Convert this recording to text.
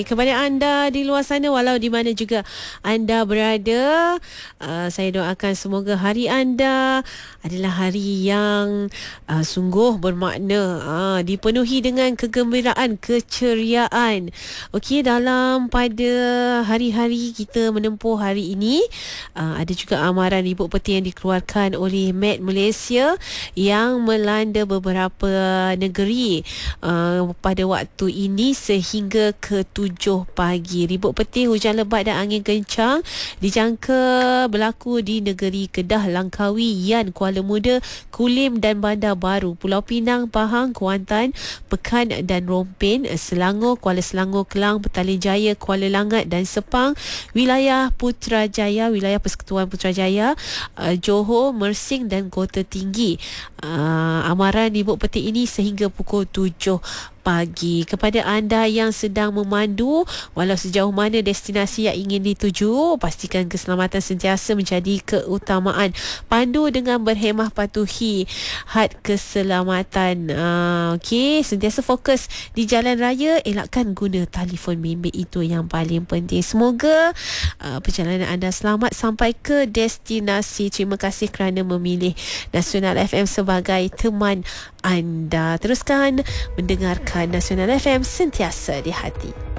Kepada anda di luar sana, walau di mana juga anda berada, saya doakan semoga hari anda adalah hari yang sungguh bermakna, dipenuhi dengan kegembiraan, keceriaan. Okey, dalam pada hari-hari kita menempuh hari ini, ada juga amaran Ibu Peti yang dikeluarkan oleh Met Malaysia yang melanda beberapa negeri pada waktu ini sehingga ke-7 pagi. Ribut petih, hujan lebat dan angin kencang dijangka berlaku di negeri Kedah, Langkawi, Yan, Kuala Muda, Kulim dan Bandar Baru, Pulau Pinang, Pahang, Kuantan, Pekan dan Rompin, Selangor, Kuala Selangor, Kelang, Petaling Jaya, Kuala Langat dan Sepang, wilayah Putrajaya, wilayah Persekutuan Putrajaya, Johor, Mersing dan Kota Tinggi. Amaran Ibu Peti ini sehingga pukul 7 pagi. Kepada anda yang sedang memandu, walau sejauh mana destinasi yang ingin dituju, pastikan keselamatan sentiasa menjadi keutamaan. Pandu dengan berhemah, patuhi had keselamatan. Okey, sentiasa fokus di jalan raya, elakkan guna telefon bimbit, itu yang paling penting. Semoga perjalanan anda selamat sampai ke destinasi. Terima kasih kerana memilih Nasional FM sebagai teman anda. Teruskan mendengarkan Nasional FM, sentiasa di hati.